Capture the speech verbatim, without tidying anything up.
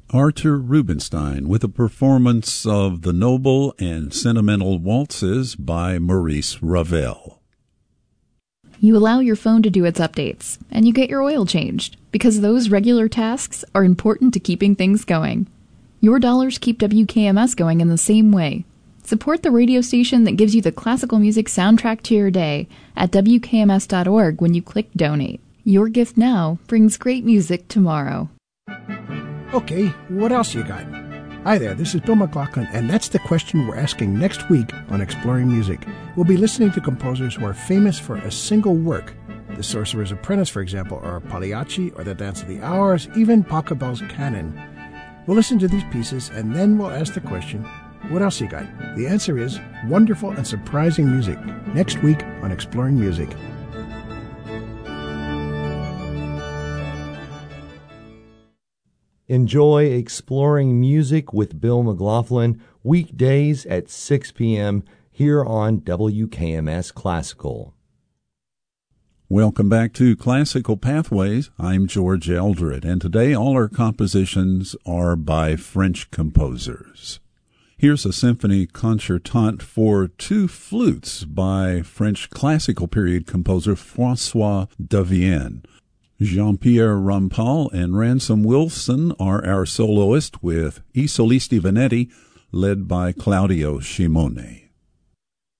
Arthur Rubinstein with a performance of the Noble and Sentimental Waltzes by Maurice Ravel. You allow your phone to do its updates, and you get your oil changed, because those regular tasks are important to keeping things going. Your dollars keep W K M S going in the same way. Support the radio station that gives you the classical music soundtrack to your day at W K M S dot org when you click Donate. Your gift now brings great music tomorrow. Okay, what else you got? Hi there, this is Bill McLaughlin, and that's the question we're asking next week on Exploring Music. We'll be listening to composers who are famous for a single work. The Sorcerer's Apprentice, for example, or Pagliacci, or The Dance of the Hours, even Pachelbel's Canon. We'll listen to these pieces, and then we'll ask the question, what else you got? The answer is wonderful and surprising music. Next week on Exploring Music. Enjoy Exploring Music with Bill McLaughlin weekdays at six p.m. here on W K M S Classical. Welcome back to Classical Pathways. I'm George Eldred, and today all our compositions are by French composers. Here's a symphony concertante for two flutes by French classical period composer François Devienne. Jean-Pierre Rampal and Ransom Wilson are our soloists, with I Solisti Venetti led by Claudio Scimone.